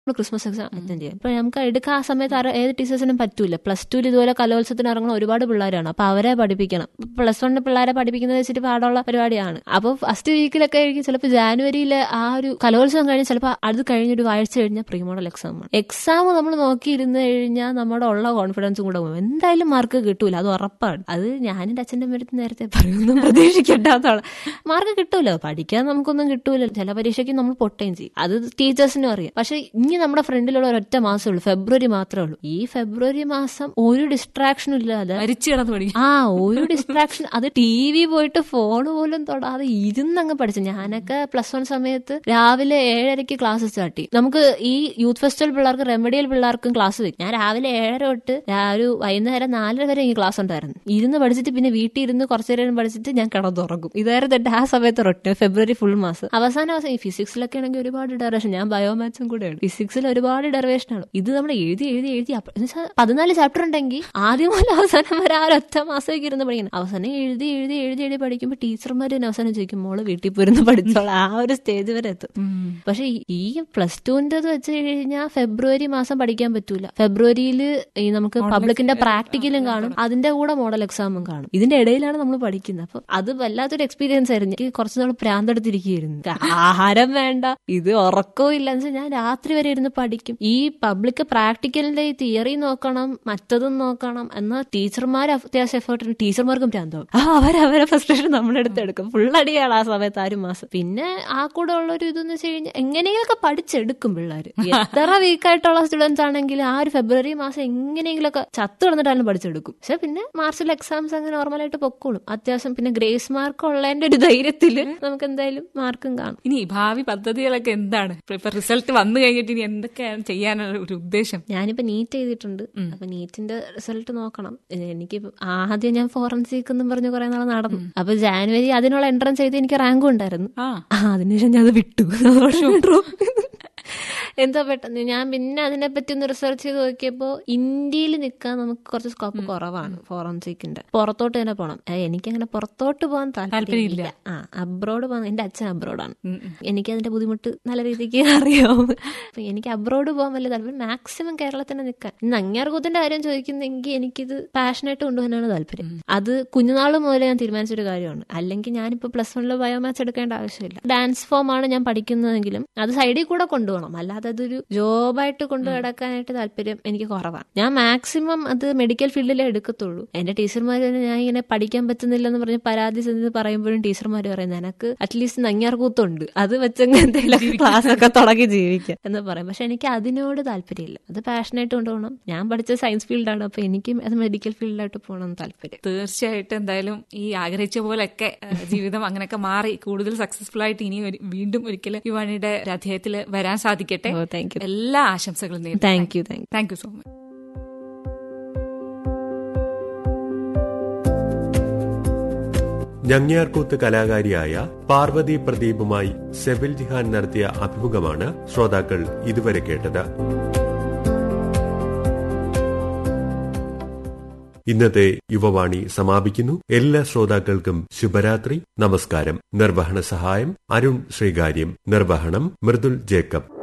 Christmas exam attend ചെയ്യാം. ഇപ്പൊ നമുക്ക് എടുക്കാൻ ആ സമയത്ത് ഏത് ടീച്ചേഴ്സിനും പറ്റൂല. +2 ഇതുപോലെ കലോത്സവത്തിന് ഇറങ്ങുന്ന ഒരുപാട് പിള്ളേരാണ്. അപ്പൊ അവരെ പഠിപ്പിക്കണം. +1 പിള്ളേരെ പഠിപ്പിക്കുന്നത് വെച്ചിട്ട് പാടുള്ള പരിപാടിയാണ്. അപ്പൊ ഫസ്റ്റ് വീക്കിലൊക്കെ ആയിരിക്കും ചിലപ്പോൾ ജാനുവരിയിലെ ആ ഒരു കലോത്സവം കഴിഞ്ഞ് ചിലപ്പോൾ അത് കഴിഞ്ഞൊരു ആഴ്ച കഴിഞ്ഞാൽ പ്രീ മോഡൽ എക്സാമാണ്. എക്സാം നമ്മൾ നോക്കിയിരുന്ന് കഴിഞ്ഞാൽ നമ്മുടെ ഉള്ള കോൺഫിഡൻസും കൂടെ പോകും. എന്തായാലും മാർക്ക് കിട്ടൂല, അത് ഉറപ്പാണ്. അത് ഞാനെന്റെ അച്ഛൻ്റെ അടുത്ത് നേരത്തെ പറയുന്നു, പ്രതീക്ഷിക്കേണ്ടാത്തോളം മാർക്ക് കിട്ടൂല. പഠിക്കാൻ നമുക്കൊന്നും കിട്ടൂല. ചില പരീക്ഷയ്ക്ക് നമ്മൾ പൊട്ടുകയും ചെയ്യും. അത് ടീച്ചേഴ്സിനും അറിയാം. പക്ഷെ ഇനി നമ്മുടെ ഫ്രണ്ടിലുള്ള ഒരൊറ്റ മാസമേ ഉള്ളൂ, ഫെബ്രുവരി മാത്രമേ ഉള്ളൂ. ഈ ഫെബ്രുവരി മാസം ഒരു ഡിസ്ട്രാക്ഷനും ഇല്ലാതെ ഒരു ഡിസ്ട്രാക്ഷൻ, അത് TV പോയിട്ട് ഫോൺ പോലും തൊടാതെ ഇരുന്നങ്ങ് പഠിച്ചു. ഞാനൊക്കെ +1 സമയത്ത് രാവിലെ 7:30 ക്ലാസ് സ്റ്റാർട്ട് ചെയ്യും. നമുക്ക് ഈ യൂത്ത് ഫെസ്റ്റിവൽ പിള്ളേർക്ക്, റെമഡിയൽ പിള്ളേർക്കും ക്ലാസ് വരും. ഞാൻ രാവിലെ 7:30 തൊട്ട് ഒരു വൈകുന്നേരം 4:00 വരെ ഈ ക്ലാസ് ഉണ്ടായിരുന്നു. ഇരുന്ന് പഠിച്ചിട്ട് പിന്നെ വീട്ടിൽ ഇരുന്ന് കുറച്ചു നേരം പഠിച്ചിട്ട് ഞാൻ കിടന്നുറങ്ങും. ഇതായിരുന്നു ആ സമയത്ത് റൊട്ടീൻ. ഫെബ്രുവരി ഫുൾ മാസം. അവസാനം ഈ ഫിസിക്സിലൊക്കെ ആണെങ്കിൽ ഒരുപാട് ഡെറിവേഷൻ. ഞാൻ ബയോമാത്സും കൂടെയാണ്. ഫിസിക്സിൽ ഒരുപാട് ഡെറിവേഷനാണ്. ഇത് നമ്മൾ എഴുതി 14 ചാപ്റ്റർ ഉണ്ടെങ്കിൽ ആദ്യം മുതൽ അവസാനം വരെ ആ ഒറ്റ മാസമൊക്കെ ഇരുന്ന് പഠിക്കണം. അവസാനം എഴുതി പഠിക്കുമ്പോൾ ടീച്ചർമാർ തന്നെ അവസാനം ചോദിക്കും, മോള് വീട്ടിൽ പോയിരുന്ന് പഠിച്ചോളാം. ആ ഒരു സ്റ്റേജ് വരെ എത്തും. പക്ഷെ ഈ +2 വെച്ച് കഴിഞ്ഞാൽ ഫെബ്രുവരി മാസം പഠിക്കാൻ പറ്റൂല. ഫെബ്രുവരിയിൽ ഈ നമുക്ക് പബ്ലിക്കിന്റെ പ്രാക്ടിക്കലും കാണും, അതിന്റെ കൂടെ മോഡൽ എക്സാമും കാണും. ഇതിന്റെ ഇടയിലാണ് നമ്മൾ പഠിക്കുന്നത്. അപ്പൊ അത് വല്ലാത്തൊരു എക്സ്പീരിയൻസ് ആയിരുന്നു. എനിക്ക് കുറച്ച് നാൾ പ്രാന്തെടുത്തിരിക്കുകയായിരുന്നു. ആഹാരം വേണ്ട, ഇത് ഉറക്കവും ഇല്ല. എന്ന് വെച്ചാൽ ഞാൻ രാത്രി വരെ ഇരുന്ന് പഠിക്കും. ഈ പബ്ലിക് പ്രാക്ടിക്കലിന്റെ ഈ തിയറി നോക്കണം, മറ്റതും നോക്കണം. എന്നാൽ ടീച്ചർമാർ അത്യാവശ്യം എഫേർട്ട്, ടീച്ചർമാർക്കും പ്രാന്തവും. അവരെ ഫ്രസ്ട്രേഷൻ നമ്മുടെ അടുത്ത് എടുക്കും. ഫുള്ളടിയാണ് ആ സമയത്ത് 6 മാസം. പിന്നെ ആ കൂടെ ഉള്ളൊരു ഇതെന്ന് വെച്ച് കഴിഞ്ഞാൽ എങ്ങനെയൊക്കെ പഠിച്ചെടുക്കും പിള്ളേർ. എത്ര വീക്കായിട്ടുള്ള സ്റ്റുഡൻസ് ആണെങ്കിലും ആ ഒരു ഫെബ്രുവരി മാസം എങ്ങനെയെങ്കിലുമൊക്കെ ചത്തു കിടന്നിട്ടാലും പഠിച്ചെടുക്കും. പക്ഷെ പിന്നെ മാർച്ചിൽ എക്സാംസ് അങ്ങനെ നോർമലായിട്ട് പൊക്കോളും. അത്യാവശ്യം പിന്നെ ഗ്രേസ് മാർക്ക് ഉള്ളതിന്റെ ഒരു ധൈര്യത്തില് നമുക്ക് എന്തായാലും മാർക്കും കാണും. ഇനി ഭാവി പദ്ധതികളൊക്കെ എന്താണ്? റിസൾട്ട് വന്നു കഴിഞ്ഞിട്ട് ഇനി എന്തൊക്കെയാണ് ചെയ്യാനുള്ള ഒരു ഉദ്ദേശം? ഞാനിപ്പോ നീറ്റ് ചെയ്തിട്ടുണ്ട്. അപ്പൊ നീറ്റിന്റെ റിസൾട്ട് നോക്കണം. എനിക്ക് ആദ്യം ഞാൻ ഫോറൻസിക് എന്നും പറഞ്ഞ് കുറെ നാൾ നടന്നു. അപ്പൊ ജാനുവരി അതിനുള്ള എൻട്രൻസ് ചെയ്ത് എനിക്ക് റാങ്കും ഉണ്ടായിരുന്നു. അതിനുശേഷം ഞാൻ അത് വിട്ടു. എന്താ പെട്ടെന്ന് ഞാൻ പിന്നെ അതിനെപ്പറ്റി ഒന്ന് റിസർച്ച് ചെയ്ത് നോക്കിയപ്പോ ഇന്ത്യയിൽ നിൽക്കാൻ നമുക്ക് കുറച്ച് സ്കോപ്പ് കുറവാണ് ഫോറൻസിക്കിന്റെ. പുറത്തോട്ട് തന്നെ പോകണം. എനിക്കങ്ങനെ പുറത്തോട്ട് പോകാൻ താല്പര്യമില്ല. അബ്രോഡ് പോകാൻ, എന്റെ അച്ഛൻ അബ്രോഡാണ്. എനിക്ക് അതിന്റെ ബുദ്ധിമുട്ട് നല്ല രീതിക്ക് അറിയാം. അപ്പൊ എനിക്ക് അബ്രോഡ് പോകാൻ വലിയ താല്പര്യം. മാക്സിമം കേരളത്തിൽ തന്നെ നിൽക്കാൻ. നങ്ങ്യാർകൂത്തിന്റെ കാര്യം ചോദിക്കുന്നെങ്കിൽ എനിക്കിത് പാഷനായിട്ട് കൊണ്ടുപോകാനാണ് താല്പര്യം. അത് കുഞ്ഞുനാൾ മുതലേ ഞാൻ തീരുമാനിച്ചൊരു കാര്യമാണ്. അല്ലെങ്കിൽ ഞാനിപ്പോ +1 ബയോമാത്സ് എടുക്കേണ്ട ആവശ്യമില്ല. ഡാൻസ് ഫോമാണ് ഞാൻ പഠിക്കുന്നതെങ്കിലും അത് സൈഡിൽ കൂടെ കൊണ്ടുപോകണം. അല്ലാതെ അതൊരു ജോബായിട്ട് കൊണ്ടു നടക്കാനായിട്ട് താല്പര്യം എനിക്ക് കുറവാണ്. ഞാൻ മാക്സിമം അത് മെഡിക്കൽ ഫീൽഡിലേ എടുക്കത്തുള്ളൂ. എന്റെ ടീച്ചർമാർ തന്നെ ഞാൻ ഇങ്ങനെ പഠിക്കാൻ പറ്റുന്നില്ലെന്ന് പറഞ്ഞ് പരാതി ചെന്ന് പറയുമ്പോഴും ടീച്ചർമാർ പറയുന്നത് എനക്ക് അറ്റ്ലീസ്റ്റ് നങ്ങ്യാർകൂത്തുണ്ട്, അത് വെച്ചെങ്കിൽ എന്തെങ്കിലും ക്ലാസ് ഒക്കെ തുടങ്ങി ജീവിക്കാം എന്ന് പറയും. പക്ഷെ എനിക്ക് അതിനോട് താല്പര്യമില്ല. അത് പാഷനായിട്ട് കൊണ്ടുപോകണം. ഞാൻ പഠിച്ച സയൻസ് ഫീൽഡാണ്. അപ്പൊ എനിക്കും അത് മെഡിക്കൽ ഫീൽഡിലായിട്ട് പോകണം താല്പര്യം. തീർച്ചയായിട്ടും എന്തായാലും ഈ ആഗ്രഹിച്ച പോലെയൊക്കെ ജീവിതം അങ്ങനെയൊക്കെ മാറി കൂടുതൽ സക്സസ്ഫുൾ ആയിട്ട് ഇനി വീണ്ടും ഒരിക്കലും യുവാണിയുടെ അധ്യായത്തിൽ വരാൻ സാധിക്കട്ടെ. എല്ലാ ആശംസകളും നേരുന്നു. Thank you so much. Nangiarkoothu കലാകാരിയായ Parvathi പ്രദീപുമായി സെബിൽ ജിഹാൻ നടത്തിയ അഭിമുഖമാണ് ശ്രോതാക്കൾ ഇതുവരെ കേട്ടത്. ഇന്നത്തെ യുവവാണി സമാപിക്കുന്നു. എല്ലാ ശ്രോതാക്കൾക്കും ശുഭരാത്രി. നമസ്കാരം. നിർവഹണ സഹായം അരുൺ ശ്രീകാര്യം. നിർവഹണം മൃദുൽ ജേക്കബ്.